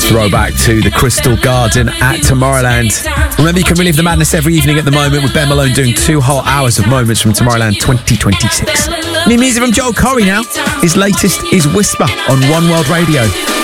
throwback to the Crystal Garden at Tomorrowland. Remember, you can relive the madness every evening at the moment with Ben Malone doing 2 whole hours of moments from Tomorrowland 2026. New music from Joel Corry now. His latest is Whisper on One World Radio.